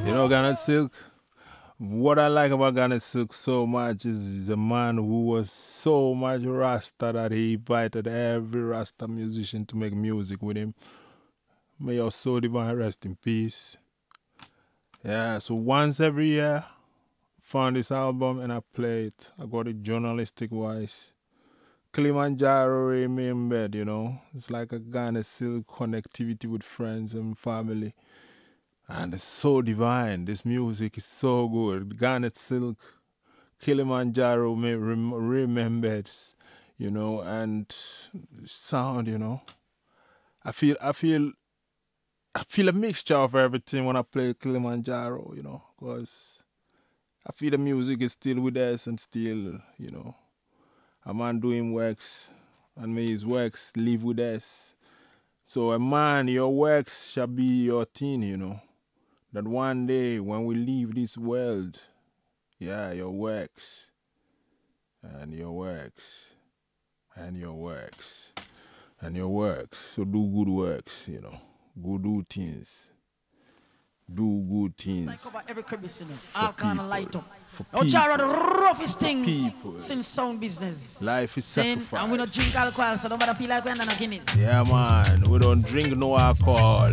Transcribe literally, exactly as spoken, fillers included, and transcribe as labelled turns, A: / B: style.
A: You know Garnet Silk? What I like about Garnet Silk so much is he's a man who was so much Rasta that he invited every Rasta musician to make music with him. May your soul divine rest in peace. Yeah, so once every year, found this album and I play it. I got it journalistic wise. Kilimanjaro remembered, you know. It's like a Garnet Silk connectivity with friends and family. And it's so divine. This music is so good. Garnet Silk, Kilimanjaro me- rem- remembered, you know, and sound, you know. I feel, I feel, I feel a mixture of everything when I play Kilimanjaro, you know, because I feel the music is still with us and still, you know, a man doing works, and may his works live with us. So a man, your works shall be your thing, you know. That one day when we leave this world, yeah, your works, and your works, and your works, and your works. So do good works, you know. Go do things. Do good things.
B: Like about every crevice, you know.
A: For
B: All kind of
A: people.
B: light up.
A: For
B: No jar
A: people.
B: the roughest thing
A: people.
B: since sound business.
A: Life is
B: Then,
A: sacrifice.
B: and we don't drink alcohol, so nobody feel like we're not Guinness.
A: Yeah, man. We don't drink no alcohol.